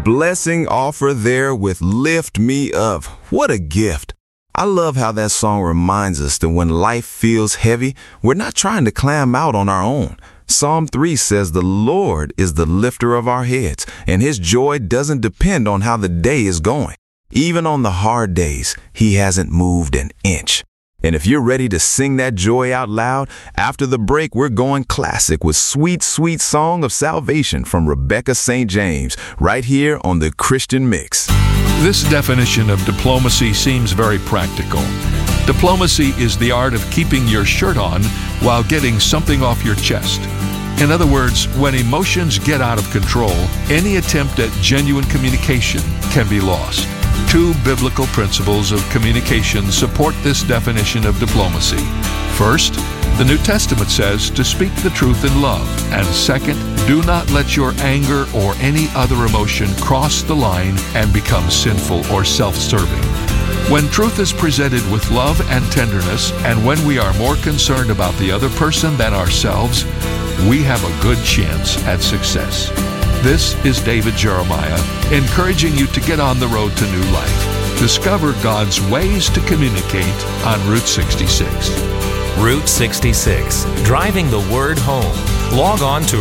blessing offer there with Lift Me Up. What a gift. I love how that song reminds us that when life feels heavy, we're not trying to climb out on our own. Psalm 3 says the Lord is the lifter of our heads, and His joy doesn't depend on how the day is going. Even on the hard days, He hasn't moved an inch. And if you're ready to sing that joy out loud, after the break, we're going classic with Sweet, Sweet Song of Salvation from Rebecca St. James, right here on The Christian Mix. This definition of diplomacy seems very practical. Diplomacy is the art of keeping your shirt on while getting something off your chest. In other words, when emotions get out of control, any attempt at genuine communication can be lost. Two biblical principles of communication support this definition of diplomacy. First, the New Testament says to speak the truth in love. And second, do not let your anger or any other emotion cross the line and become sinful or self-serving. When truth is presented with love and tenderness, and when we are more concerned about the other person than ourselves, we have a good chance at success. This is David Jeremiah, encouraging you to get on the road to new life. Discover God's ways to communicate on Route 66. Route 66, driving the word home. Log on to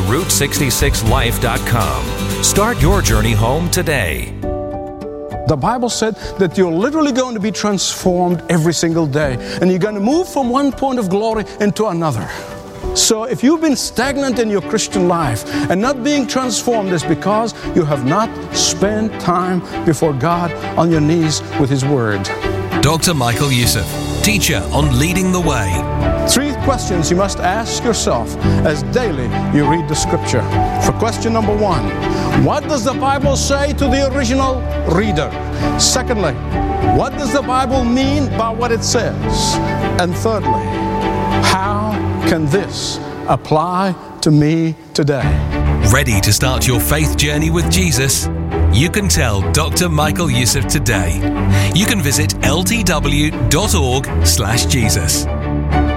Route66Life.com. Start your journey home today. The Bible said that you're literally going to be transformed every single day, and you're going to move from one point of glory into another. So if you've been stagnant in your Christian life and not being transformed, it's because you have not spent time before God on your knees with His Word. Dr. Michael Youssef, teacher on Leading the Way. 3 questions you must ask yourself as daily you read the Scripture. For question number 1, what does the Bible say to the original reader? Secondly, what does the Bible mean by what it says? And thirdly, how can this apply to me today? Ready to start your faith journey with Jesus? You can tell Dr. Michael Youssef today. You can visit ltw.org/Jesus.